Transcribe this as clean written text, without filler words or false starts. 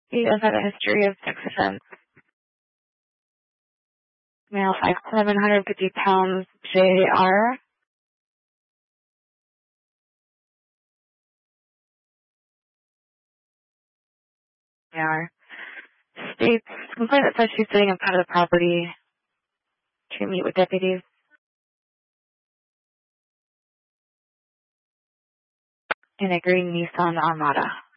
He does have a history of sex offense. Male, 5'7", 150 pounds, JR. JR. States complainant says she's sitting in front of the property to meet with deputies. In a green Nissan Armada.